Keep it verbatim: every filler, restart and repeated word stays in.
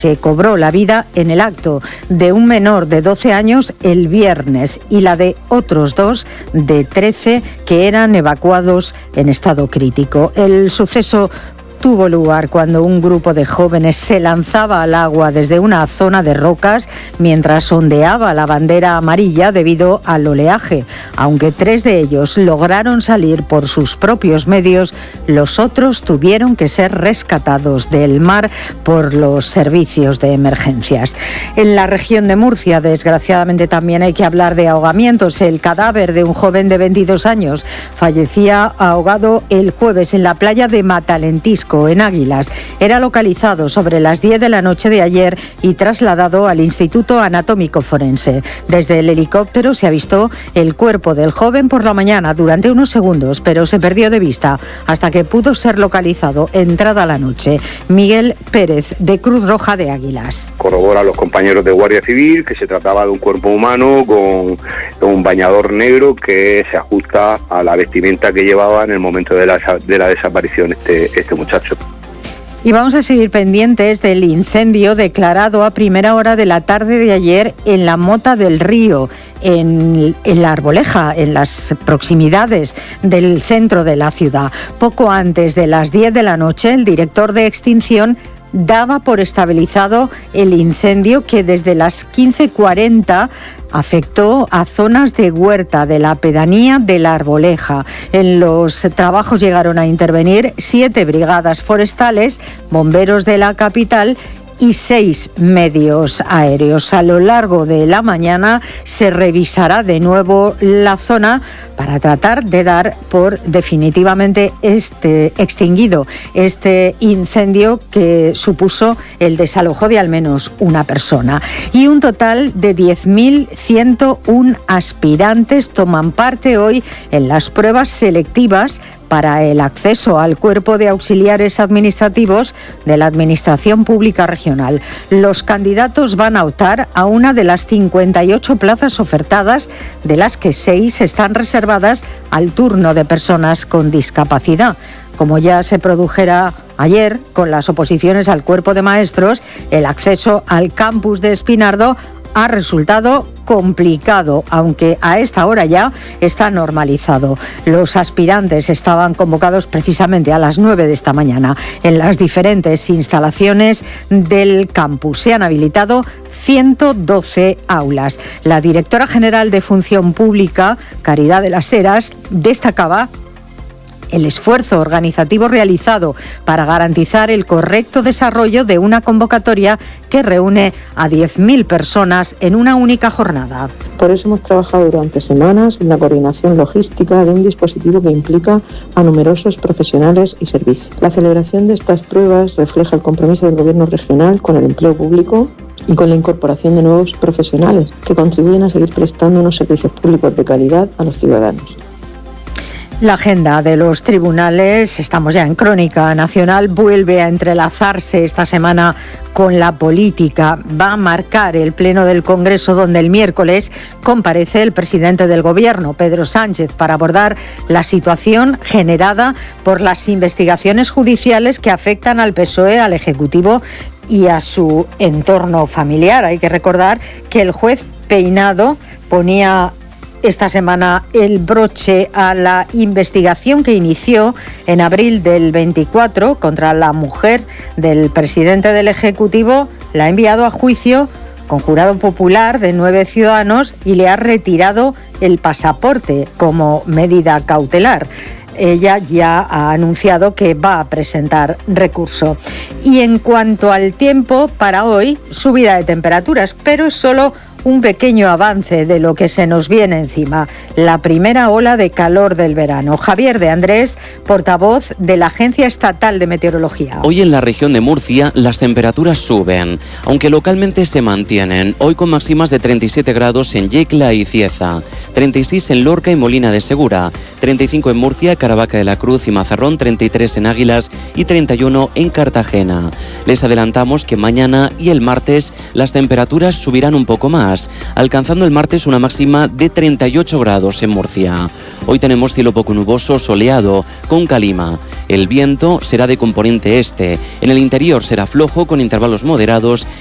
Se cobró la vida en el acto de un menor de doce años el viernes y la de otros dos de trece que eran evacuados en estado crítico. El suceso tuvo lugar cuando un grupo de jóvenes se lanzaba al agua desde una zona de rocas mientras ondeaba la bandera amarilla debido al oleaje. Aunque tres de ellos lograron salir por sus propios medios, los otros tuvieron que ser rescatados del mar por los servicios de emergencias. En la región de Murcia, desgraciadamente, también hay que hablar de ahogamientos. El cadáver de un joven de veintidós años fallecía ahogado el jueves en la playa de Matalentisco, en Águilas. Era localizado sobre las diez de la noche de ayer y trasladado al Instituto Anatómico Forense. Desde el helicóptero se avistó el cuerpo del joven por la mañana durante unos segundos, pero se perdió de vista hasta que pudo ser localizado entrada la noche. Miguel Pérez, de Cruz Roja de Águilas. Corrobora a los compañeros de Guardia Civil que se trataba de un cuerpo humano con un bañador negro que se ajusta a la vestimenta que llevaba en el momento de la, de la desaparición este, este muchacho. Y vamos a seguir pendientes del incendio declarado a primera hora de la tarde de ayer en la Mota del Río, en, en la Arboleja, en las proximidades del centro de la ciudad. Poco antes de las diez de la noche, el director de extinción daba por estabilizado el incendio que desde las quince cuarenta afectó a zonas de huerta de la pedanía de la Arboleja. En los trabajos llegaron a intervenir siete brigadas forestales, bomberos de la capital y seis medios aéreos. A lo largo de la mañana se revisará de nuevo la zona para tratar de dar por definitivamente este extinguido este incendio que supuso el desalojo de al menos una persona. Y un total de diez mil ciento uno aspirantes toman parte hoy en las pruebas selectivas para el acceso al cuerpo de auxiliares administrativos de la Administración Pública Regional. Los candidatos van a optar a una de las cincuenta y ocho plazas ofertadas, de las que seis están reservadas al turno de personas con discapacidad. Como ya se produjera ayer con las oposiciones al cuerpo de maestros, el acceso al campus de Espinardo ha resultado complicado, aunque a esta hora ya está normalizado. Los aspirantes estaban convocados precisamente a las nueve de esta mañana en las diferentes instalaciones del campus. Se han habilitado ciento doce aulas. La directora general de Función Pública, Caridad de las Heras, destacaba el esfuerzo organizativo realizado para garantizar el correcto desarrollo de una convocatoria que reúne a diez mil personas en una única jornada. Por eso hemos trabajado durante semanas en la coordinación logística de un dispositivo que implica a numerosos profesionales y servicios. La celebración de estas pruebas refleja el compromiso del Gobierno regional con el empleo público y con la incorporación de nuevos profesionales que contribuyen a seguir prestando unos servicios públicos de calidad a los ciudadanos. La agenda de los tribunales, estamos ya en Crónica Nacional, vuelve a entrelazarse esta semana con la política. Va a marcar el pleno del Congreso, donde el miércoles comparece el presidente del Gobierno, Pedro Sánchez, para abordar la situación generada por las investigaciones judiciales que afectan al P S O E, al Ejecutivo y a su entorno familiar. Hay que recordar que el juez Peinado ponía esta semana el broche a la investigación que inició en abril del veinticuatro contra la mujer del presidente del Ejecutivo. La ha enviado a juicio con jurado popular de nueve ciudadanos y le ha retirado el pasaporte como medida cautelar. Ella ya ha anunciado que va a presentar recurso. Y en cuanto al tiempo, para hoy, subida de temperaturas, pero es solo un pequeño avance de lo que se nos viene encima, la primera ola de calor del verano. Javier de Andrés, portavoz de la Agencia Estatal de Meteorología. Hoy en la región de Murcia las temperaturas suben, aunque localmente se mantienen, hoy con máximas de treinta y siete grados en Yecla y Cieza, treinta y seis en Lorca y Molina de Segura, treinta y cinco en Murcia, Caravaca de la Cruz y Mazarrón, treinta y tres en Águilas y treinta y uno en Cartagena. Les adelantamos que mañana y el martes las temperaturas subirán un poco más. mínimas, alcanzando el martes una máxima de treinta y ocho grados en Murcia. Hoy tenemos cielo poco nuboso, soleado, con calima. El viento será de componente este. En el interior será flojo con intervalos moderados